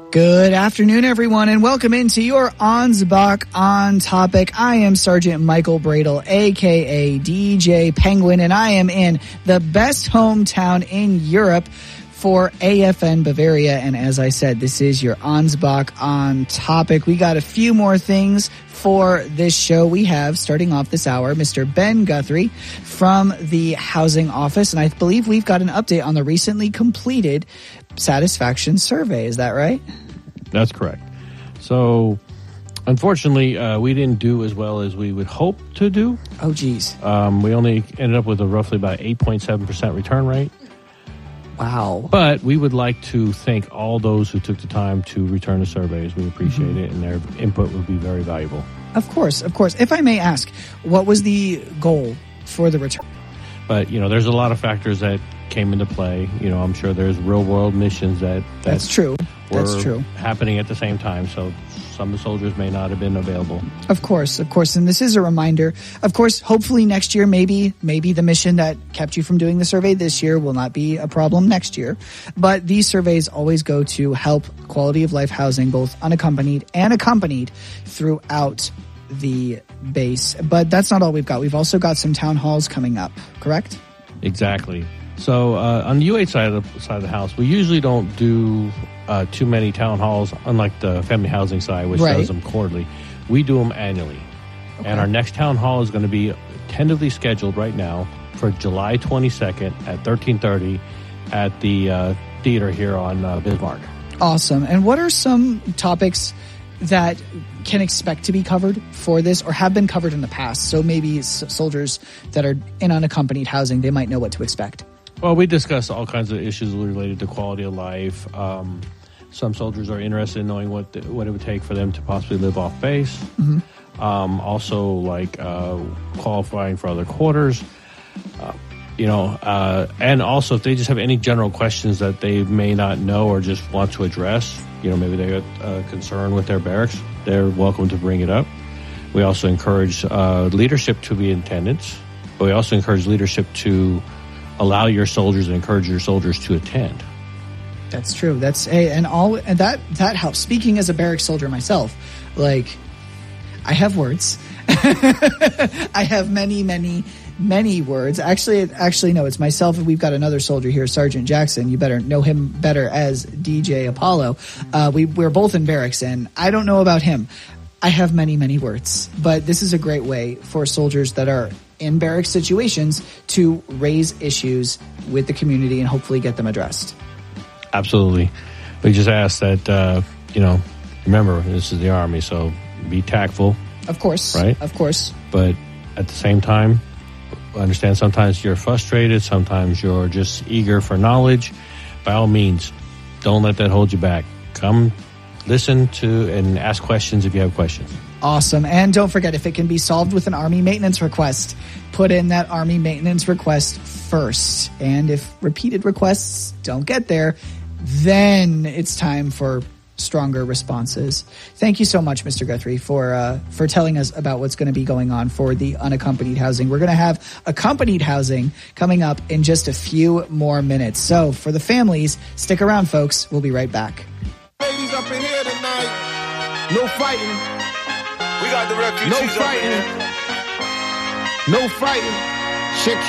Good afternoon, everyone, and welcome into your Ansbach On Topic. I am Sergeant Michael Bradle, a.k.a. DJ Penguin, and I am in the best hometown in Europe for AFN Bavaria. And as I said, this is your Ansbach On Topic. We got a few more things for this show. We have, starting off this hour, Mr. Ben Guthrie from the Housing Office, and I believe we've got an update on the recently completed satisfaction survey. Is that right? That's correct. So, unfortunately, we didn't do as well as we would hope to do. Oh, geez. We only ended up with a roughly about 8.7% return rate. Wow. But we would like to thank all those who took the time to return the surveys. We appreciate it, and their input would be very valuable. Of course, of course. If I may ask, what was the goal for the return? But, there's a lot of factors that came into play. I'm sure there's real-world missions That's true. That's true. Happening at the same time, so some of the soldiers may not have been available. Of course. And this is a reminder. Of course, hopefully next year, maybe the mission that kept you from doing the survey this year will not be a problem next year. But these surveys always go to help quality of life housing, both unaccompanied and accompanied, throughout the base. But that's not all we've got. We've also got some town halls coming up, correct? Exactly. So on the UH side of the house, we usually don't do too many town halls, unlike the family housing side, which does them quarterly. We do them annually. Okay. And our next town hall is going to be tentatively scheduled right now for July 22nd at 13:30 at the theater here on Bismarck. Awesome. And what are some topics that can expect to be covered for this or have been covered in the past? So maybe soldiers that are in unaccompanied housing, they might know what to expect. Well, we discuss all kinds of issues related to quality of life. Some soldiers are interested in knowing what it would take for them to possibly live off base. Mm-hmm. Also, like qualifying for other quarters. And also if they just have any general questions that they may not know or just want to address, maybe they got a concern with their barracks, they're welcome to bring it up. We also encourage leadership to be in attendance, but we also encourage leadership to allow your soldiers and encourage your soldiers to attend. That's true. And that helps. Speaking as a barrack soldier myself, I have words. I have many words. Actually, no, it's myself, and we've got another soldier here, Sergeant Jackson. You better know him better as DJ Apollo. We're both in barracks, and I don't know about him. I have many words, but this is a great way for soldiers that are in barrack situations to raise issues with the community and hopefully get them addressed. Absolutely. We just ask that, remember, this is the Army, so be tactful. Of course. Right? Of course. But at the same time, understand sometimes you're frustrated, sometimes you're just eager for knowledge. By all means, don't let that hold you back. Come listen to and ask questions if you have questions. Awesome. And don't forget, if it can be solved with an Army maintenance request, put in that Army maintenance request first. And if repeated requests don't get there, then it's time for stronger responses. Thank you so much, Mr. Guthrie, for telling us about what's going to be going on for the unaccompanied housing. We're going to have accompanied housing coming up in just a few more minutes. So for the families, stick around, folks. We'll be right back. Ladies up in here tonight. No fighting. We got the refugees. No fighting. No fighting. Shake